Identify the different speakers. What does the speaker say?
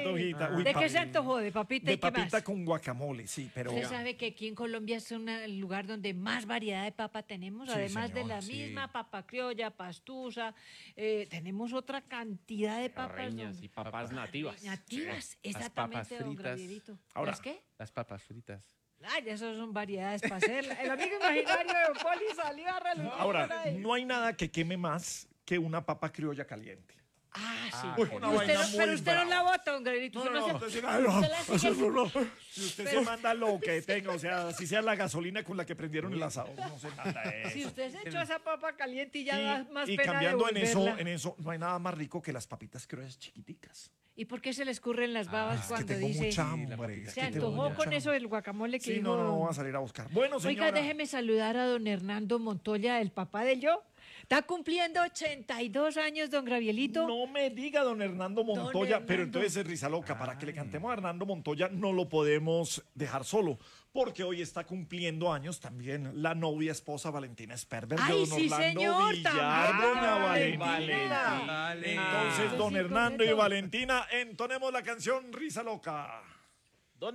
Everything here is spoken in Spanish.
Speaker 1: antojita. Uy,
Speaker 2: ¿De qué se antojó? ¿De papita y
Speaker 1: de
Speaker 2: qué más?
Speaker 1: papita con guacamole, sí, pero...
Speaker 2: Usted sabe que aquí en Colombia es el lugar donde más variedad de papa tenemos,
Speaker 1: Sí,
Speaker 2: además de
Speaker 1: señora,
Speaker 2: la
Speaker 1: sí.
Speaker 2: misma papa criolla, pastusa, tenemos otra cantidad de papas
Speaker 3: Reñas y papas nativas.
Speaker 2: nativas,
Speaker 3: Las
Speaker 2: exactamente,
Speaker 3: papas
Speaker 2: don
Speaker 3: fritas.
Speaker 2: Gravierito.
Speaker 1: Ahora,
Speaker 2: ¿Las qué?
Speaker 3: Las papas fritas.
Speaker 2: Ay, esas son variedades para hacerla. El amigo imaginario de Poli salió a relucir por
Speaker 1: Ahora,
Speaker 2: ahí.
Speaker 1: no hay nada que queme más que una papa criolla caliente.
Speaker 2: Ah, sí.
Speaker 1: Uy, una
Speaker 2: Usted
Speaker 1: vaina
Speaker 2: no-
Speaker 1: muy
Speaker 2: pero usted no
Speaker 1: brava.
Speaker 2: la bota, don Gravierito. Usted no se-
Speaker 1: usted
Speaker 2: usted la sigue-
Speaker 1: se manda lo que tenga, o sea, si sea la gasolina con la que prendieron el asado, no se manda eso.
Speaker 2: Si usted se echó esa papa caliente y ya da más
Speaker 1: Y
Speaker 2: pena
Speaker 1: cambiando
Speaker 2: devolverla.
Speaker 1: en eso, no hay nada más rico que las papitas criollas chiquiticas.
Speaker 2: ¿Y por qué se le escurren las babas
Speaker 1: Es que
Speaker 2: cuando
Speaker 1: tengo
Speaker 2: dice...
Speaker 1: mucha hambre. es
Speaker 2: Se
Speaker 1: que tengo
Speaker 2: antojó
Speaker 1: mucha
Speaker 2: con
Speaker 1: hambre.
Speaker 2: eso del guacamole que
Speaker 1: Sí,
Speaker 2: dijo...
Speaker 1: no, no, voy a salir a buscar. Bueno, señora.
Speaker 2: Oiga, déjeme saludar a don Hernando Montoya, el papá del yo. Está cumpliendo 82 años, don Gravielito.
Speaker 1: No me diga don Hernando Montoya,
Speaker 2: Hernando.
Speaker 1: pero entonces Risa Loca, para que le cantemos a Hernando Montoya no lo podemos dejar solo, porque hoy está cumpliendo años también la novia esposa Valentina Sperber de
Speaker 2: Ay,
Speaker 1: don
Speaker 2: sí,
Speaker 1: Orlando
Speaker 2: señor,
Speaker 1: Villar,
Speaker 2: también,
Speaker 1: doña
Speaker 2: Valentina.
Speaker 1: Valentina. Entonces, don
Speaker 2: Sí,
Speaker 1: Hernando y
Speaker 2: correcto.
Speaker 1: Valentina, entonemos la canción Risa Loca.